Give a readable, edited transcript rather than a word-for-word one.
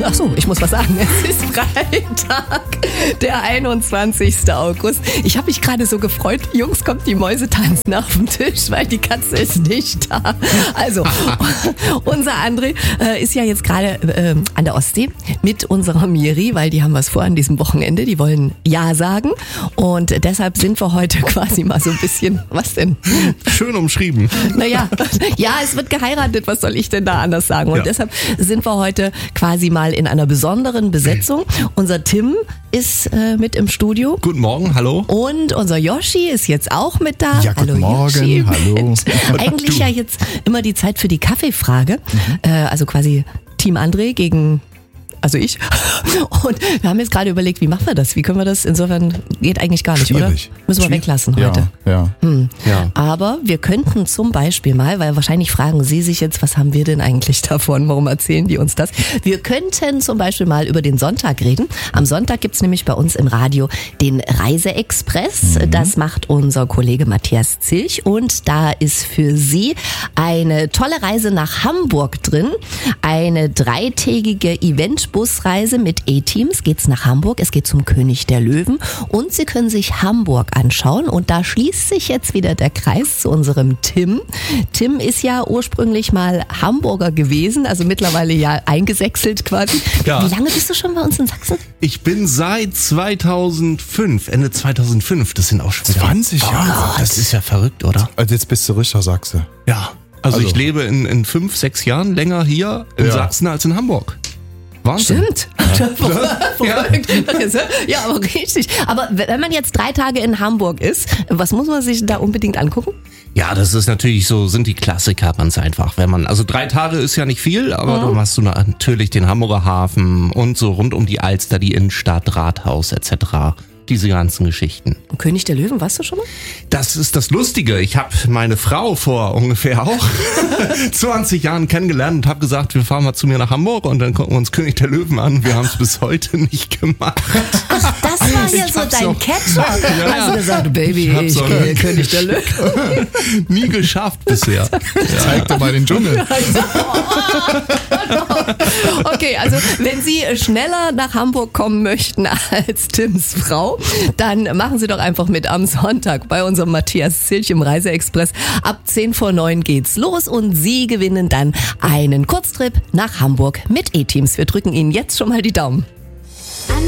Ach so, ich muss was sagen. Es ist Freitag, der 21. August. Ich habe mich gerade so gefreut. Jungs, kommt, die Mäuse tanzen auf dem Tisch, weil die Katze ist nicht da. Also, unser André ist ja jetzt gerade an der Ostsee mit unserer Miri, weil die haben was vor an diesem Wochenende. Die wollen Ja sagen. Und deshalb sind wir heute quasi mal so ein bisschen, was denn? Schön umschrieben. Naja, ja, es wird geheiratet. Was soll ich denn da anders sagen? Und deshalb sind wir heute quasi mal in einer besonderen Besetzung. Unser Tim ist mit im Studio. Guten Morgen, hallo. Und unser Yoshi ist jetzt auch mit da. Ja, guten Morgen, Yoshi. hallo. Eigentlich ja jetzt immer die Zeit für die Kaffeefrage. Also quasi Team André gegen... Also ich. Und wir haben jetzt gerade überlegt, wie machen wir das? Wie können wir das? Insofern geht eigentlich gar nicht, Schwierig. oder? Müssen wir weglassen heute. Ja. Ja. Aber wir könnten zum Beispiel mal, weil wahrscheinlich fragen Sie sich jetzt, was haben wir denn eigentlich davon? Warum erzählen die uns das? Wir könnten zum Beispiel mal über den Sonntag reden. Am Sonntag gibt's nämlich bei uns im Radio den Reiseexpress. Das macht unser Kollege Matthias Zilch. Und da ist für Sie eine tolle Reise nach Hamburg drin. Eine 3-tägige Eventbusreise mit A-Teams geht's nach Hamburg. Es geht zum König der Löwen und Sie können sich Hamburg anschauen und da schließt sich jetzt wieder der Kreis zu unserem Tim. Tim ist ja ursprünglich mal Hamburger gewesen, also mittlerweile ja eingesächselt quasi. Ja. Wie lange bist du schon bei uns in Sachsen? Ich bin seit 2005, Ende 2005, das sind auch schon wieder 20 Jahre. Das ist ja verrückt, oder? Also jetzt bist du richtiger Sachse. Ja. Also ich lebe in 5, 6 Jahren länger hier in Sachsen als in Hamburg. Wahnsinn. Stimmt. Verrückt. Ja, aber richtig. Aber wenn man jetzt 3 Tage in Hamburg ist, was muss man sich da unbedingt angucken? Ja, das ist natürlich so, sind die Klassiker ganz einfach. Also 3 Tage ist ja nicht viel, aber dann hast du natürlich den Hamburger Hafen und so rund um die Alster, die Innenstadt, Rathaus etc. Diese ganzen Geschichten. Und König der Löwen, warst du schon mal? Das ist das Lustige. Ich habe meine Frau vor ungefähr auch 20 Jahren kennengelernt und habe gesagt, wir fahren mal zu mir nach Hamburg und dann gucken wir uns König der Löwen an. Wir haben es bis heute nicht gemacht. Ach, das war hier so dein Catcher. Hast du gesagt, Baby, ich kenne König der Löwen. Nie geschafft bisher. Zeig dir mal den Dschungel. Okay, also wenn Sie schneller nach Hamburg kommen möchten als Tims Frau, dann machen Sie doch einfach mit am Sonntag bei unserem Matthias Zilch im Reiseexpress. Ab 8:50 geht's los und Sie gewinnen dann einen Kurztrip nach Hamburg mit A-Teams. Wir drücken Ihnen jetzt schon mal die Daumen.